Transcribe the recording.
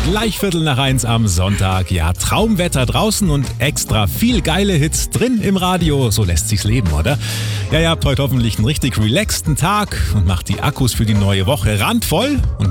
Gleich 1:15 am Sonntag. Ja, Traumwetter draußen und extra viel geile Hits drin im Radio. So lässt sich's leben, oder? Ja, ihr habt heute hoffentlich einen richtig relaxten Tag und macht die Akkus für die neue Woche randvoll. Und